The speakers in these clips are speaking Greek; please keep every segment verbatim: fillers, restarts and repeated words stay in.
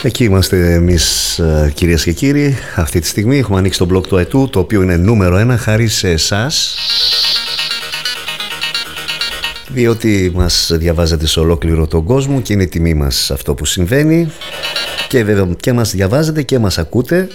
Εκεί είμαστε εμείς, κυρίες και κύριοι. Αυτή τη στιγμή έχουμε ανοίξει το blog του ΑΕΤΟΥ, το οποίο είναι νούμερο ένα χάρη σε εσάς, διότι μας διαβάζετε σε ολόκληρο τον κόσμο και είναι τιμή μας αυτό που συμβαίνει. Και βέβαια και μας διαβάζετε και μας ακούτε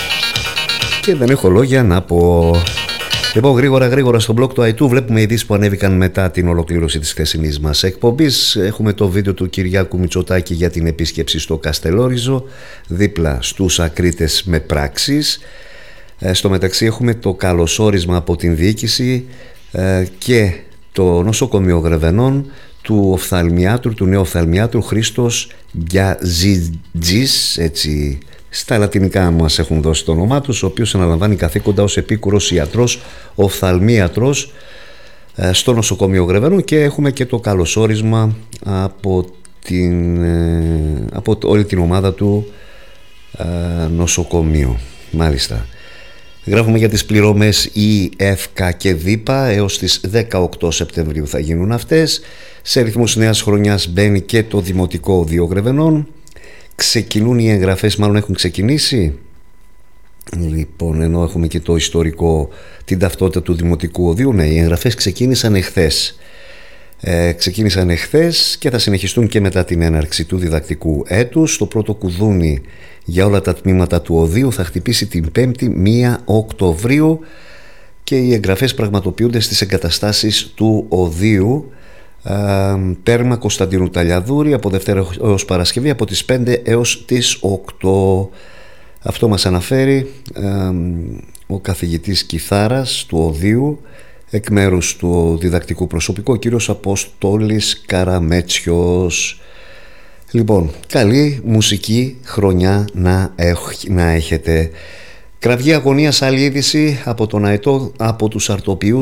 και δεν έχω λόγια να πω. Λοιπόν, γρήγορα γρήγορα στο blog του ΑΕΤΟΥ βλέπουμε ειδήσεις που ανέβηκαν μετά την ολοκλήρωση της χθεσινής μας εκπομπής. Έχουμε το βίντεο του Κυριάκου Μητσοτάκη για την επίσκεψη στο Καστελόριζο, δίπλα στους ακρίτες με πράξεις. Ε, στο μεταξύ έχουμε το καλωσόρισμα από την διοίκηση ε, και το νοσοκομείο Γρεβενών του οφθαλμιάτρου, του νέου οφθαλμιάτρου Χρήστος Γκιαζιτζής, έτσι στα λατινικά μας έχουν δώσει το όνομά τους, ο οποίος αναλαμβάνει καθήκοντα ως επίκουρος ιατρός οφθαλμίατρος στο νοσοκομείο Γρεβενών, και έχουμε και το καλωσόρισμα από, την, από όλη την ομάδα του νοσοκομείου. Μάλιστα. Γράφουμε για τις πληρωμές ι εφ κέι και ΔΥΠΑ έως τις δεκαοκτώ Σεπτεμβρίου θα γίνουν αυτές. Σε ρυθμούς νέας χρονιάς μπαίνει και το Δημοτικό Οδείο Γρεβενών. Ξεκινούν οι εγγραφές, μάλλον έχουν ξεκινήσει. Λοιπόν, ενώ έχουμε και το ιστορικό, την ταυτότητα του Δημοτικού Οδείου, ναι, οι εγγραφές ξεκίνησαν εχθές. Ε, ξεκίνησαν εχθές και θα συνεχιστούν και μετά την έναρξη του διδακτικού έτους. Το πρώτο κουδούνι για όλα τα τμήματα του Οδείου θα χτυπήσει την πέμπτη πρώτη Οκτωβρίου και οι εγγραφές πραγματοποιούνται στις εγκαταστάσεις του Οδείου. Τέρμα Κωνσταντίνου Ταλιαδούρη από Δευτέρα έως Παρασκευή από τις πέντε έως τις οκτώ. Αυτό μας αναφέρει ε, ο καθηγητής κιθάρας του Οδείου εκ μέρους του διδακτικού προσωπικού, ο κύριος Αποστόλης Καραμέτσιος. Λοιπόν, καλή μουσική χρονιά να, έχ, να έχετε. Κραυγή αγωνίας, άλλη είδηση από τον ΑΕΤΟ, από τους αρτοποιούς